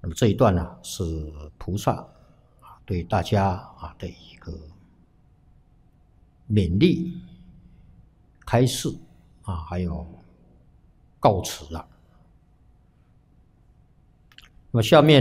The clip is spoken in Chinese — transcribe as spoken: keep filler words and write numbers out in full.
那么这一段呢，是菩萨啊对大家啊的一个勉励、开示啊，还有告辞啊。那么下面